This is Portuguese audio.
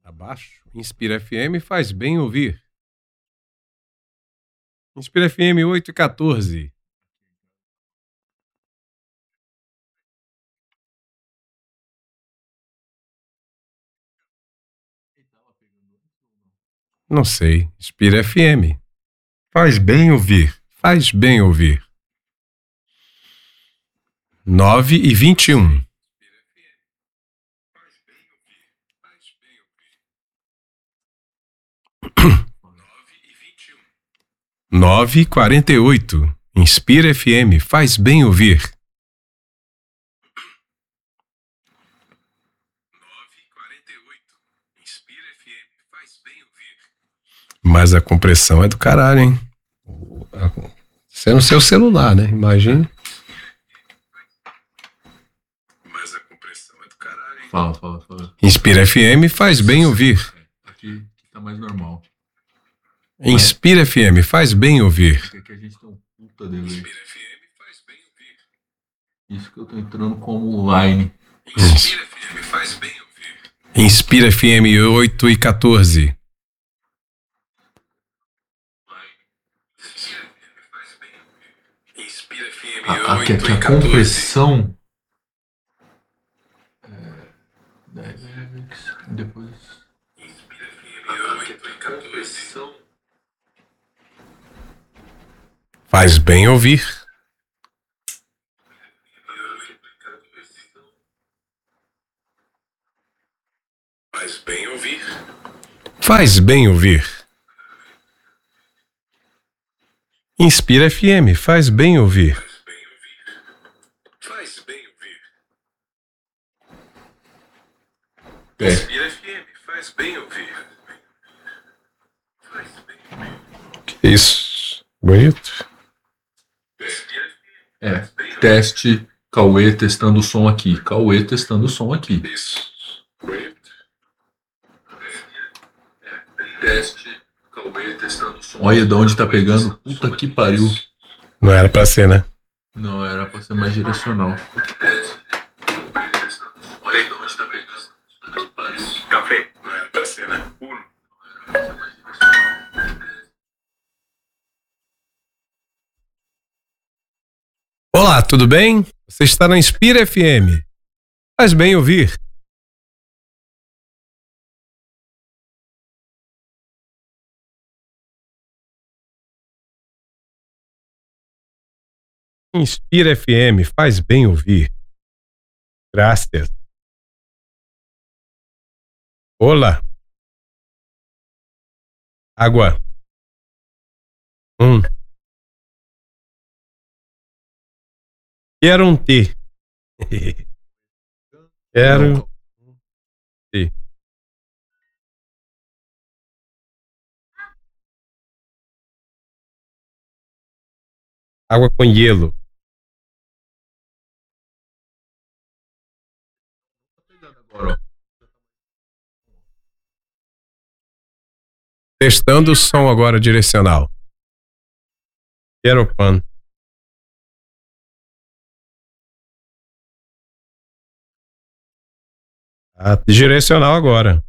Abaixo. Inspira FM faz bem ouvir. Inspira FM 8 e 14. Não sei. Inspira FM. Faz bem ouvir. Faz bem ouvir. 9h21. 9h48. Inspira FM faz bem ouvir. 9h48. Inspira FM faz bem ouvir. Mas a compressão é do caralho, hein? Isso é no seu celular, né? Imagina. Mas a compressão é do caralho, hein? Fala. Inspira FM faz bem ouvir. Aqui tá mais normal. Inspira FM faz bem ouvir. Aqui a gente tem um puta delay. Inspira FM faz bem ouvir. Isso que eu tô entrando como online. Inspira FM faz bem ouvir. Inspira FM 8h14. Inspira FM 8h14. Aqui a compressão. Depois. Inspira FM 8h14. Faz bem ouvir. Faz bem ouvir. Faz bem ouvir. Inspira FM faz bem ouvir. Faz bem ouvir. Inspira FM faz bem ouvir. Faz bem ouvir. Que isso? Bonito. Teste. Cauê testando o som aqui. Cauê testando o som aqui. Isso. Bonito. Teste. Cauê testando o som. Olha de onde tá pegando. Puta que pariu. Não era pra ser, né? Não, era pra ser mais direcional. Olha de onde tá pegando. Puta que pariu. Café. Não era pra ser, né? Olá, tudo bem? Você está na Inspira FM. Faz bem ouvir. Inspira FM faz bem ouvir. Graças. Olá. Água. Quero um T. Quero T. Água com gelo. Testando o som agora direcional. Quero pan. Direcional agora.